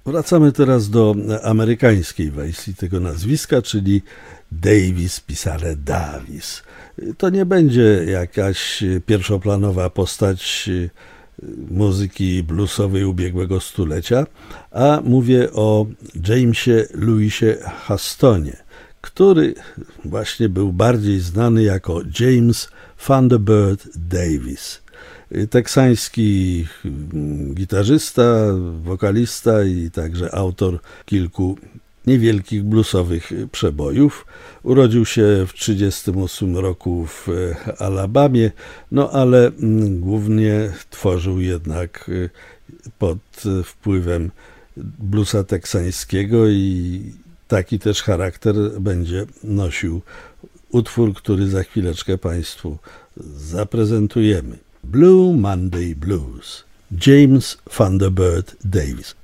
Wracamy teraz do amerykańskiej wersji tego nazwiska, czyli Davis, pisane Davis. To nie będzie jakaś pierwszoplanowa postać muzyki bluesowej ubiegłego stulecia, a mówię o Jamesie Louisie Hustonie, który właśnie był bardziej znany jako James Thunderbird Davis. Teksański gitarzysta, wokalista i także autor kilku niewielkich bluesowych przebojów. Urodził się w 1938 roku w Alabamie, no ale głównie tworzył jednak pod wpływem bluesa teksańskiego i taki też charakter będzie nosił utwór, który za chwileczkę Państwu zaprezentujemy. Blue Monday Blues, James Thunderbird Davis.